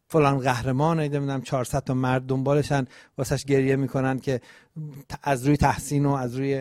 فلان قهرمان، نمیدونم 400 تا مرد دنبالشن واسش گریه میکنن که از روی تحسین و از روی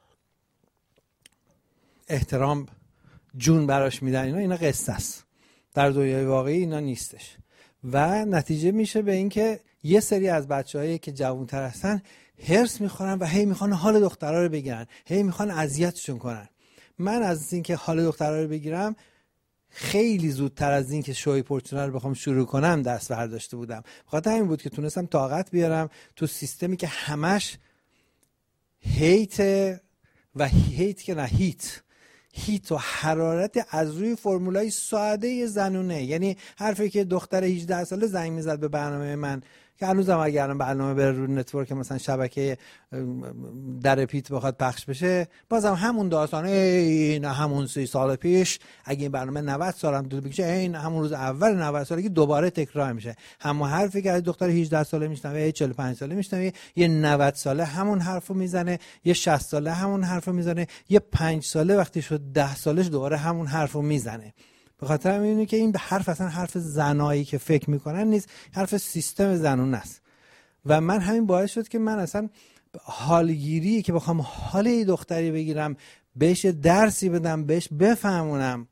احترام جون براش میدن. اینا قصه است، در دنیای واقعی اینا نیستش. و نتیجه میشه به این که یه سری از بچه‌هایی که جوان‌تر هستن هرس میخورن و هی میخوان حال دخترها رو بگیرن، هی میخوان اذیتشون کنن. من از این که حال دخترها رو بگیرم خیلی زودتر از این که شوی پورتونا رو بخوام شروع کنم دست برداشته بودم. بخاطر همین بود که تونستم طاقت بیارم تو سیستمی که همش هیت و هیت که نه هیت و حرارت از روی فرمولای ساده زنونه. یعنی حرفی که دختر 18 ساله زنگ میزد به برنامه من که هنوزم اگر برنامه بره رو نتورک مثلا شبکه در پیت بخواد پخش بشه، بازم همون داستان این همون 30 سال پیش اگه این برنامه 90 سالم طول بکشه این همون روز اول 90 سالگی دوباره تکرار میشه. همون حرفی که از دختر 18 ساله میشنوه، 45 ساله میشنوه، یه 90 ساله همون حرفو میزنه، یه 60 ساله همون حرفو میزنه، یه 5 ساله وقتی شد 10 سالش دوباره همون حرفو میزنه. به خاطر همینه که این حرف اصلا حرف زنایی که فکر میکنن نیست، حرف سیستم زنونه است. و من همین باعث شد که من اصلا حالگیری که بخوام حال یه دختری بگیرم، بهش درسی بدم، بهش بفهمونم،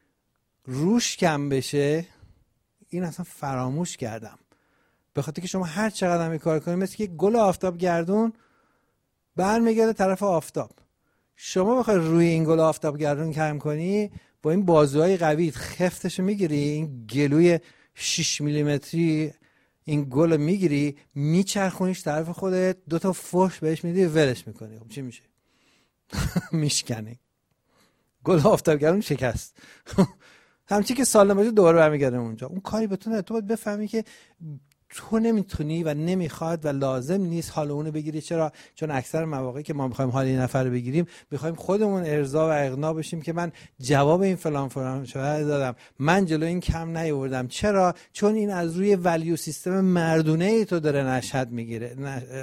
روش کم بشه، این اصلا فراموش کردم. به خاطر که شما هر چقدر هم کار کنید مثل که گل آفتاب گردون برمیگرده طرف آفتاب. شما بخوای روی این گل آفتاب گردون کم کنی، با این بازوهای قوی خفتشو میگیری، این گلوی 6 میلیمتری این گل میگیری، میچرخونیش طرف خودت، 2 تا فحش بهش میدی، ولش میکنی. خب چی میشه؟ میشکنی. گل آفتابگردون شکست. همچی که سال باشه دوباره برمیگرده اونجا. اون کاری بتونه، تو باید بفهمی که تو نمیتونی و نمیخواد و لازم نیست حال اونو بگیری. چرا؟ چون اکثر مواقعی که ما میخوایم حال این نفر رو بگیریم، میخوایم خودمون ارضا و اقناع بشیم که من جواب این فلان شده دادم، من جلو این کم نیاوردم. چرا؟ چون این از روی ولیو سیستم مردونه ای تو داره نشأت میگیره،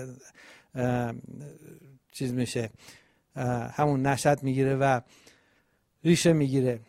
چیز میشه، همون نشأت میگیره و ریشه میگیره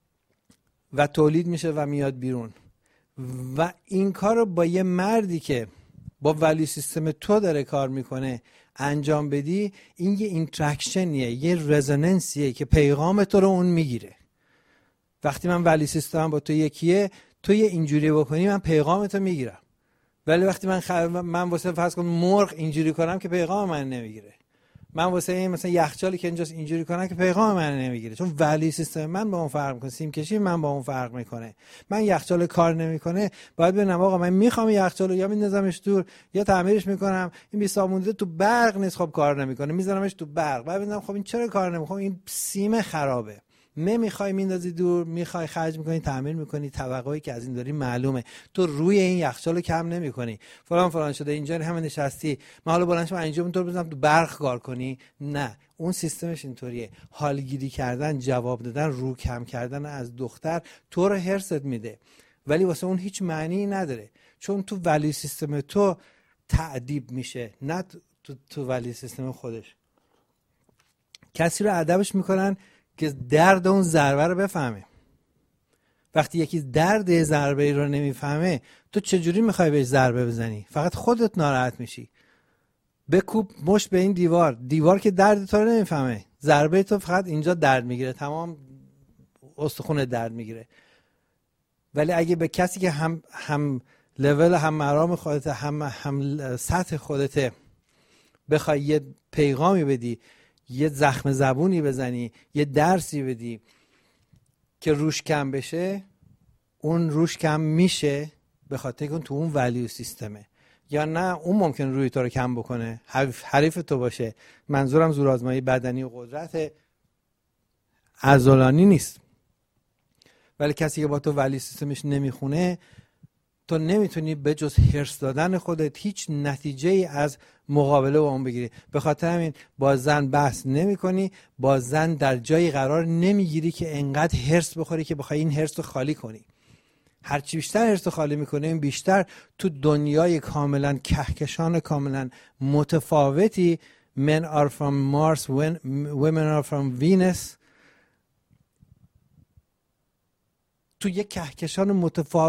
و تولید میشه و میاد بیرون. و این کار رو با یه مردی که با ولی سیستم تو داره کار میکنه انجام بدی، این یه اینتراکشنیه، یه رزوننسیه که پیغام تو رو اون میگیره. وقتی من ولی سیستمم با تو یکیه، تو یه اینجوری بکنی من پیغام تو میگیرم، ولی وقتی من واسه فرض کن مرغ اینجوری کنم که پیغام من نمیگیره، من واسه این مثلا یخچالی که اینجاست اینجوری کنم که پیغام من نمیگیره، چون ولی سیستم من با اون فرق میکنه، سیم کشی من با اون فرق میکنه. من یخچال کار نمیکنه، باید ببینم آقا من میخوام یخچالو یا میندازمش دور یا تعمیرش میکنم، این 20 مونده تو برق نیست، خب کار نمیکنه، میذارمش تو برق، بعد ببینم خب این چرا کار نمیکنه، این سیم خرابه، نمیخوای میندازی دور، میخوای خرج میکنی تعمیر میکنی، توقعی که از این داری معلومه، تو روی این یخچالو کم نمیکنی، فلان شده اینجا همه نشستی، من حالا بلند شم اینجا اونطور بزنم تو برق کار کنی. نه، اون سیستمش اینطوریه. حالگیری کردن، جواب دادن، رو کم کردن از دختر تو رو هرست میده، ولی واسه اون هیچ معنی نداره، چون تو ولی سیستم تو تعذیب میشه، نه تو ولی سیستم خودش. کسی رو ادبش میکنن که درد اون ضربه رو بفهمه. وقتی یکی درد ضربه رو نمیفهمه، تو چجوری میخوای بهش ضربه بزنی؟ فقط خودت ناراحت میشی. بکوب مشت به این دیوار که درد تو رو نمیفهمه، ضربه تو فقط اینجا درد میگیره، تمام استخون درد میگیره. ولی اگه به کسی که هم لول هم مرام خودت هم سطح خودت بخوای یه پیغامی بدی، یه زخم زبونی بزنی، یه درسی بدی که روش کم بشه، اون روش کم میشه به خاطر که تو اون ولیو سیستمه. یا نه، اون ممکن روی تو رو کم بکنه، حریف تو باشه. منظورم زورآزمایی بدنی و قدرت عضلانی نیست. ولی کسی که با تو ولیو سیستمش نمیخونه، تو نمیتونی به جز هرس دادن خودت هیچ نتیجه ای از مقابله با اون بگیری. به خاطر همین با زن بحث نمی کنی، با زن در جایی قرار نمیگیری که انقدر هرس بخوری که بخوای این هرس رو خالی کنی. هرچی بیشتر هرس رو خالی میکنه، این بیشتر تو دنیای کاملا کهکشان کاملا متفاوتی، men are from Mars, women are from Venus، تو یک کهکشان متفاوت